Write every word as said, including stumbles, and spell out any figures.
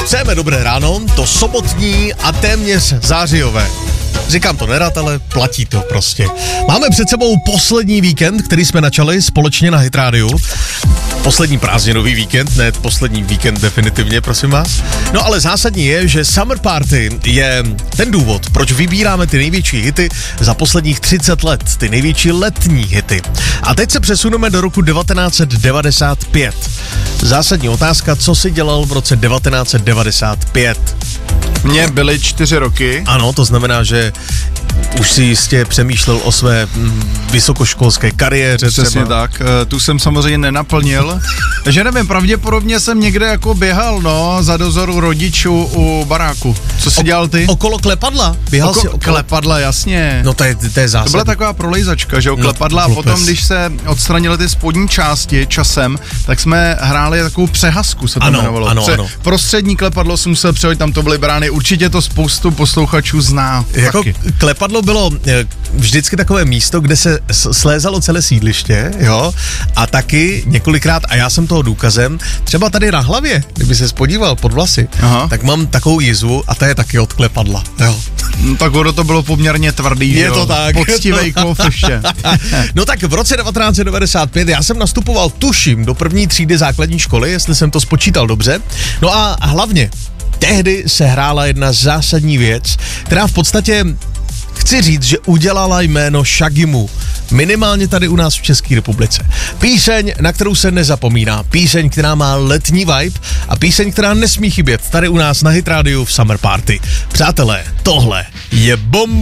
Přejeme dobré ráno, to sobotní a téměř zářijové. Říkám to nerad, ale platí to prostě. Máme před sebou poslední víkend, který jsme načali společně na Hit Radio. Poslední prázdninový víkend, ne poslední víkend definitivně, prosím vás. No ale zásadní je, že Summer Party je ten důvod, proč vybíráme ty největší hity za posledních třicet let, ty největší letní hity. A teď se přesuneme do roku devatenáct set devadesát pět. Zásadní otázka, co si dělal v roce devatenáct set devadesát pět? Mně byly čtyři roky. Ano, to znamená, že už si jistě přemýšlel o své mm, vysokoškolské kariéře. Přesně třeba. tak, tu jsem samozřejmě nenaplnil. Takže nevím, pravděpodobně jsem někde jako běhal, no, za dozoru rodičů u baráku. Co jsi o, dělal ty? Okolo klepadla? Běhal Oko, si okolo... Klepadla, jasně. No to je, to je zásadní. To byla taková prolejzačka, že jo, No, klepadla a potom, když se odstranily ty spodní části časem, tak jsme hráli takovou přehazku, se to Ano, jmenovalo. ano, Pře- ano. Prostřední klepadlo jsem musel přejít, tam to byly brány, určitě to spoustu posluchačů zná. Jako taky. klepadlo bylo eh, vždycky takové místo, kde se s- slézalo celé sídliště, jo, a taky několikrát, a já jsem toho důkazem, třeba tady na hlavě, kdyby se podíval pod vlasy, Aha. tak mám takovou jizvu a ta je taky od klepadla, jo. No, tak ono to bylo poměrně tvrdý, Je jo? to tak. Poctivej kov ještě. No tak v roce devatenáct set devadesát pět já jsem nastupoval, tuším, do první třídy základní školy, jestli jsem to spočítal dobře. No a hlavně, tehdy se hrála jedna zásadní věc, která v podstatě, chci říct, že udělala jméno Shaggymu. Minimálně tady u nás v České republice. Píseň, na kterou se nezapomíná. Píseň, která má letní vibe a píseň, která nesmí chybět tady u nás na Hit Radio v Summer Party. Přátelé, tohle je bomba.